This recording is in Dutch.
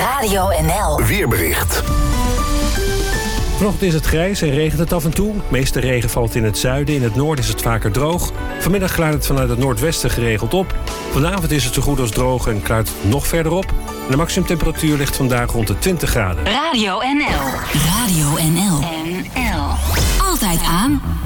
Radio NL. Weerbericht. Vanochtend is het grijs en regent het af en toe. De meeste regen valt in het zuiden. In het noorden is het vaker droog. Vanmiddag klaart het vanuit het noordwesten geregeld op. Vanavond is het zo goed als droog en klaart het nog verder op. De maximumtemperatuur ligt vandaag rond de 20 graden. Radio NL. Radio NL. NL. Altijd aan.